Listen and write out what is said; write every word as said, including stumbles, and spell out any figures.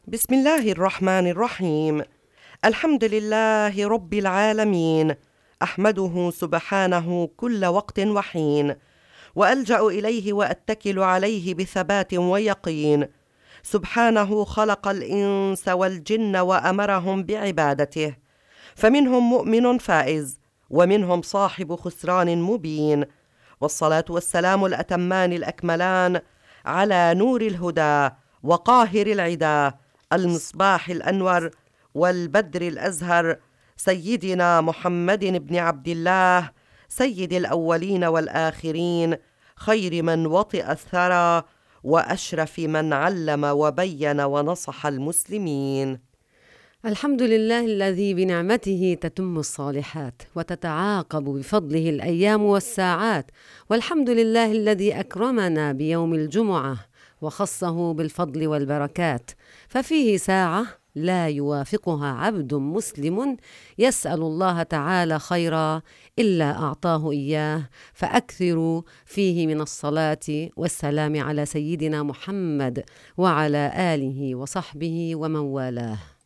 بسم الله الرحمن الرحيم. الحمد لله رب العالمين، أحمده سبحانه كل وقت وحين، وألجأ إليه وأتكل عليه بثبات ويقين. سبحانه خلق الإنس والجن وأمرهم بعبادته، فمنهم مؤمن فائز ومنهم صاحب خسران مبين. والصلاة والسلام الأتمان الأكملان على نور الهدى وقاهر العدا، المصباح الأنور والبدر الأزهر، سيدنا محمد بن عبد الله، سيد الأولين والآخرين، خير من وطئ الثرى وأشرف من علم وبين ونصح المسلمين. الحمد لله الذي بنعمته تتم الصالحات وتتعاقب بفضله الأيام والساعات، والحمد لله الذي أكرمنا بيوم الجمعة وخصه بالفضل والبركات، ففيه ساعة لا يوافقها عبد مسلم يسأل الله تعالى خيرا إلا أعطاه إياه، فأكثروا فيه من الصلاة والسلام على سيدنا محمد وعلى آله وصحبه ومن والاه.